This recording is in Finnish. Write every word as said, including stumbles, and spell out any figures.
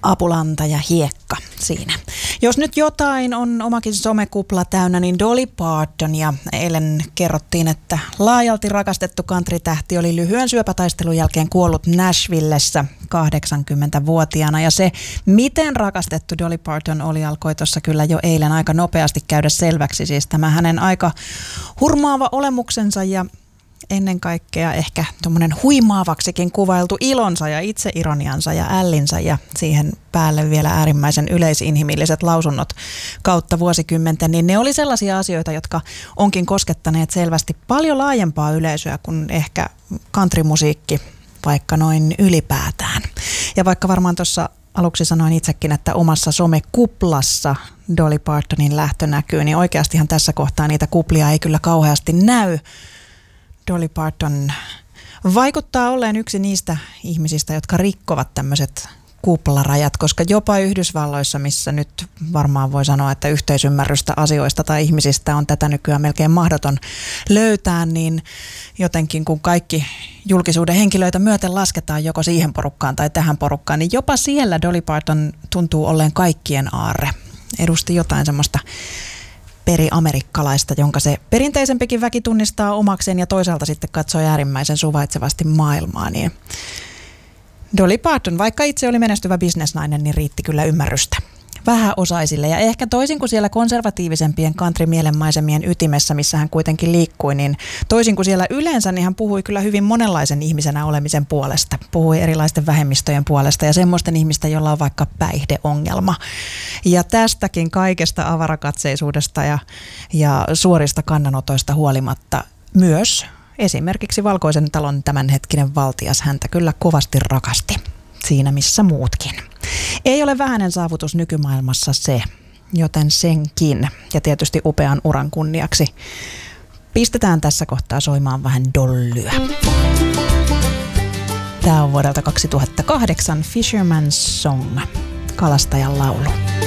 Apulanta ja hiekka siinä. Jos nyt jotain on omakin somekupla täynnä, niin Dolly Parton, ja eilen kerrottiin, että laajalti rakastettu country-tähti oli lyhyen syöpätaistelun jälkeen kuollut Nashvillessä kahdeksankymmentävuotiaana, ja se, miten rakastettu Dolly Parton oli, alkoi tuossa kyllä jo eilen aika nopeasti käydä selväksi. Siis tämä hänen aika hurmaava olemuksensa ja ennen kaikkea ehkä tuommoinen huimaavaksikin kuvailtu ilonsa ja itseironiansa ja ällinsä ja siihen päälle vielä äärimmäisen yleisinhimilliset lausunnot kautta vuosikymmenten, niin ne oli sellaisia asioita, jotka onkin koskettaneet selvästi paljon laajempaa yleisöä kuin ehkä countrymusiikki, vaikka noin ylipäätään. Ja vaikka varmaan tuossa aluksi sanoin itsekin, että omassa somekuplassa Dolly Partonin lähtö näkyy, niin oikeastihan tässä kohtaa niitä kuplia ei kyllä kauheasti näy. Dolly Parton vaikuttaa olleen yksi niistä ihmisistä, jotka rikkovat tämmöiset kuplarajat, koska jopa Yhdysvalloissa, missä nyt varmaan voi sanoa, että yhteisymmärrystä asioista tai ihmisistä on tätä nykyään melkein mahdoton löytää, niin jotenkin kun kaikki julkisuuden henkilöitä myöten lasketaan joko siihen porukkaan tai tähän porukkaan, niin jopa siellä Dolly Parton tuntuu olleen kaikkien aarre. Edusti jotain semmoista periamerikkalaista, jonka se perinteisempikin väki tunnistaa omakseen ja toisaalta sitten katsoo äärimmäisen suvaitsevasti maailmaa. Niin Dolly Parton, vaikka itse oli menestyvä bisnesnainen, niin riitti kyllä ymmärrystä vähäosaisille. Ja ehkä toisin kuin siellä konservatiivisempien country-mielenmaisemien ytimessä, missä hän kuitenkin liikkui, niin toisin kuin siellä yleensä, niin hän puhui kyllä hyvin monenlaisen ihmisenä olemisen puolesta. Puhui erilaisten vähemmistöjen puolesta ja semmoisten ihmistä, joilla on vaikka päihdeongelma. Ja tästäkin kaikesta avarakatseisuudesta ja, ja suorista kannanotoista huolimatta myös esimerkiksi Valkoisen talon tämänhetkinen valtias häntä kyllä kovasti rakasti, siinä missä muutkin. Ei ole vähäinen saavutus nykymaailmassa se, joten senkin ja tietysti upean uran kunniaksi pistetään tässä kohtaa soimaan vähän dollyä. Tämä on vuodelta kaksituhattakahdeksan Fisherman's Song, kalastajan laulu.